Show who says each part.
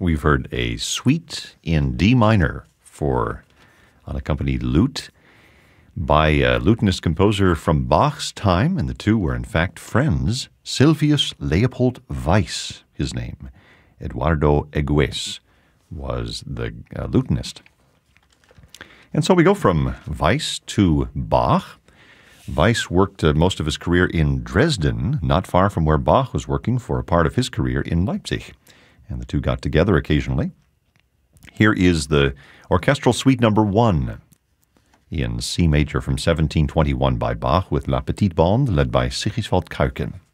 Speaker 1: We've heard a suite in D minor for unaccompanied lute by a lutenist composer from Bach's time, and the two were in fact friends. Sylvius Leopold Weiss, his name. Eduardo Egues was the lutenist. And so we go from Weiss to Bach. Weiss worked most of his career in Dresden, not far from where Bach was working for a part of his career in Leipzig. And the two got together occasionally. Here is the Orchestral Suite Number 1 in C major from 1721 by Bach with La Petite Bande, led by Sigiswald Kuijken.